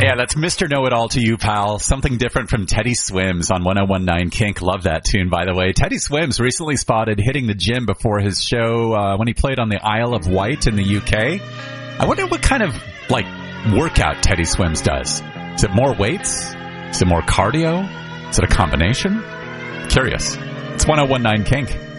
Yeah, that's Mr. Know-It-All to you, pal. Something different from Teddy Swims on 101.9 Kink. Love that tune, by the way. Teddy Swims recently spotted hitting the gym before his show when he played on the Isle of Wight in the UK. I wonder what kind of, workout Teddy Swims does. Is it more weights? Is it more cardio? Is it a combination? Curious. It's 101.9 Kink.